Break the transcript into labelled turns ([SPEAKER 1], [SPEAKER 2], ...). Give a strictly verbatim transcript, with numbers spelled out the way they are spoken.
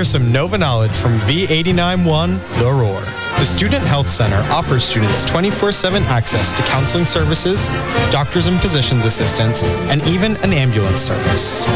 [SPEAKER 1] Here's some Nova knowledge from V eighty-nine point one The Roar. The Student Health Center offers students twenty-four seven access to counseling services, doctors and physicians assistants, and even an ambulance service.